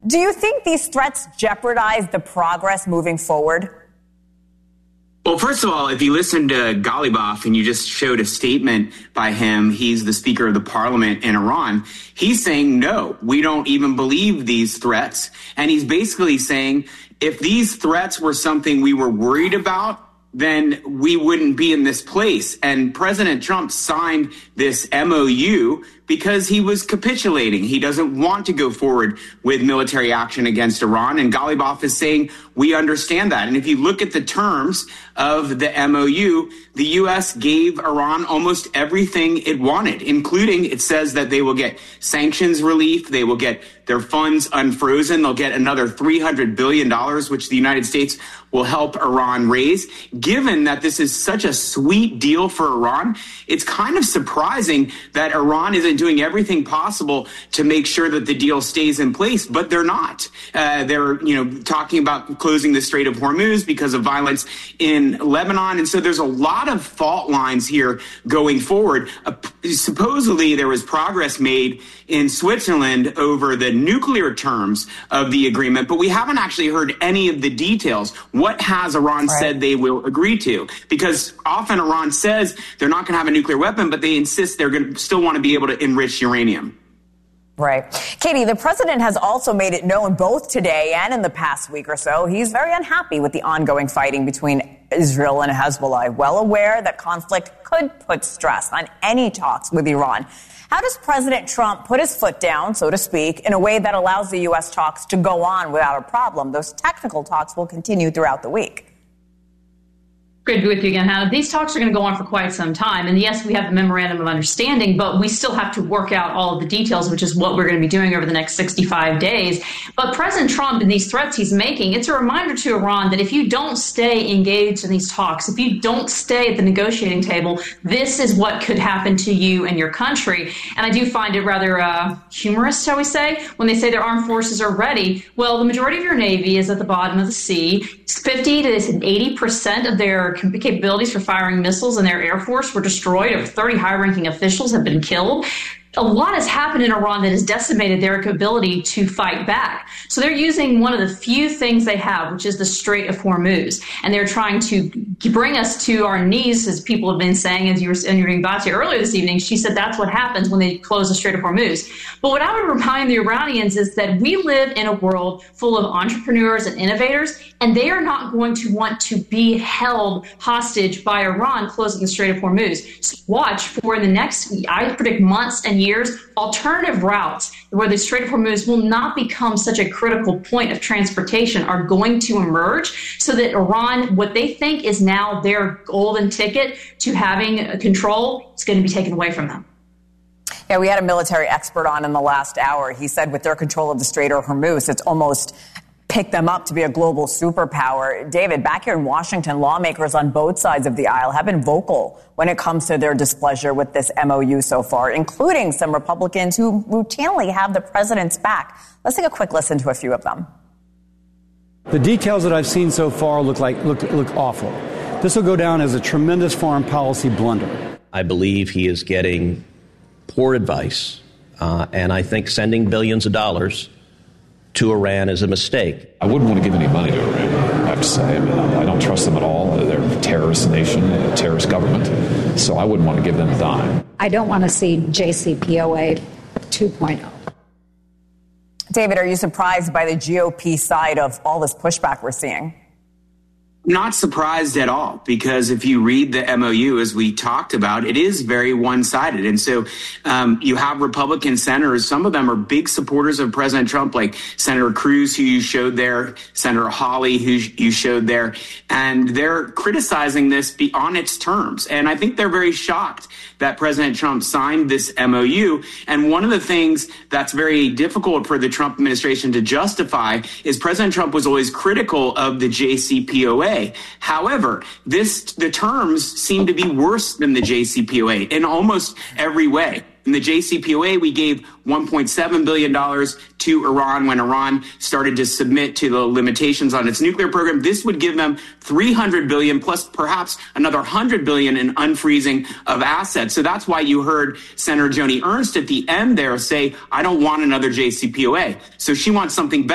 Do you think these threats jeopardize the progress moving forward? Well, first of all, if you listen to Ghalibaf and you just showed a statement by him, he's the Speaker of the Parliament in Iran, he's saying, no, we don't even believe these threats. And he's basically saying, if these threats were something we were worried about, then we wouldn't be in this place. And President Trump signed this MOU because he was capitulating. He doesn't want to go forward with military action against Iran. And Ghalibaf is saying, we understand that. And if you look at the terms of the MOU, the U.S. gave Iran almost everything it wanted, including it says that they will get sanctions relief. They will get their funds unfrozen. They'll get another $300 billion, which the United States will help Iran raise. Given that this is such a sweet deal for Iran, it's kind of surprising that Iran isn't doing everything possible to make sure that the deal stays in place, but they're not. They're, talking about closing the Strait of Hormuz because of violence in Lebanon. And so there's a lot of fault lines here going forward. Supposedly there was progress made in Switzerland over the nuclear terms of the agreement, but we haven't actually heard any of the details. What has Iran said they will agree to? Because often Iran says they're not going to have a nuclear weapon, but they insist they're going to still want to be able to enrich uranium. Right. Katie, the president has also made it known both today and in the past week or so he's very unhappy with the ongoing fighting between Israel and Hezbollah, well aware that conflict could put stress on any talks with Iran. How does President Trump put his foot down, so to speak, in a way that allows the U.S. talks to go on without a problem? Those technical talks will continue throughout the week. Great to be with you again, Hannah. These talks are going to go on for quite some time. And yes, we have the memorandum of understanding, but we still have to work out all of the details, which is what we're going to be doing over the next 65 days. But President Trump and these threats he's making, it's a reminder to Iran that if you don't stay engaged in these talks, if you don't stay at the negotiating table, this is what could happen to you and your country. And I do find it rather humorous, shall we say, when they say their armed forces are ready. Well, the majority of your Navy is at the bottom of the sea. 50 to 80% of their capabilities for firing missiles in their Air Force were destroyed. Over 30 high-ranking officials have been killed. A lot has happened in Iran that has decimated their ability to fight back. So they're using one of the few things they have, which is the Strait of Hormuz. And they're trying to bring us to our knees, as people have been saying, as you were interviewing Batya earlier this evening. She said that's what happens when they close the Strait of Hormuz. But what I would remind the Iranians is that we live in a world full of entrepreneurs and innovators, and they are not going to want to be held hostage by Iran closing the Strait of Hormuz. So watch for in the next, I predict, months and years, alternative routes where the Strait of Hormuz will not become such a critical point of transportation are going to emerge so that Iran, what they think is now their golden ticket to having control, is going to be taken away from them. Yeah, we had a military expert on in the last hour. He said with their control of the Strait of Hormuz, it's almost pick them up to be a global superpower. David, back here in Washington, lawmakers on both sides of the aisle have been vocal when it comes to their displeasure with this MOU so far, including some Republicans who routinely have the president's back. Let's take a quick listen to a few of them. The details that I've seen so far look awful. This will go down as a tremendous foreign policy blunder. I believe he is getting poor advice, and I think sending billions of dollars to Iran is a mistake. I wouldn't want to give any money to Iran, I have to say. I mean, I don't trust them at all. They're a terrorist nation, a terrorist government, so I wouldn't want to give them a dime. I don't want to see JCPOA 2.0. David, are you surprised by the GOP side of all this pushback we're seeing? Not surprised at all, because if you read the MOU, as we talked about, it is very one-sided. And so you have Republican senators. Some of them are big supporters of President Trump, like Senator Cruz, who you showed there, Senator Hawley, who you showed there. And they're criticizing this on its terms. And I think they're very shocked that President Trump signed this MOU. And one of the things that's very difficult for the Trump administration to justify is President Trump was always critical of the JCPOA. However, the terms seem to be worse than the JCPOA in almost every way. In the JCPOA, we gave $1.7 billion to Iran when Iran started to submit to the limitations on its nuclear program. This would give them $300 billion plus perhaps another $100 billion in unfreezing of assets. So that's why you heard Senator Joni Ernst at the end there say, I don't want another JCPOA. So she wants something better.